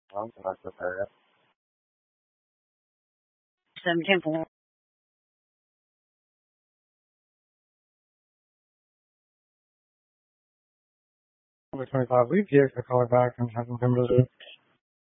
I'm not prepared. 7-10-4. Number 25, leave the extra caller back and have them come to the